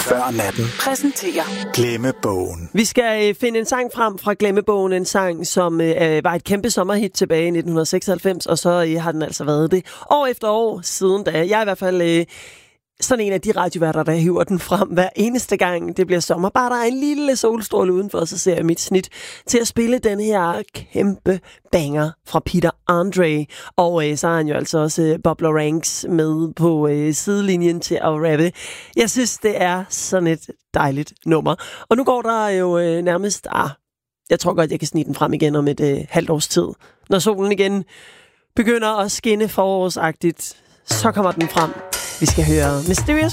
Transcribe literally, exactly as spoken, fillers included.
før natten præsenterer Glemmebogen. Vi skal øh, finde en sang frem fra Glemmebogen, en sang, som øh, var et kæmpe sommerhit tilbage i nitten seksoghalvfems, og så øh, har den altså været det år efter år siden da. Jeg er i hvert fald øh, sådan en af de radioværter, der hiver den frem hver eneste gang det bliver sommer. Bare der er en lille solstråle udenfor, så ser jeg mit snit til at spille den her kæmpe banger fra Peter Andre. Og øh, så har han jo altså også øh, Bob Lorangs med på øh, sidelinjen til at rappe. Jeg synes, det er sådan et dejligt nummer. Og nu går der jo øh, nærmest... Ah, jeg tror godt, jeg kan snige den frem igen om et øh, halvt års tid. Når solen igen begynder at skinne forårsagtigt, så kommer den frem. Vi skal høre Mysterious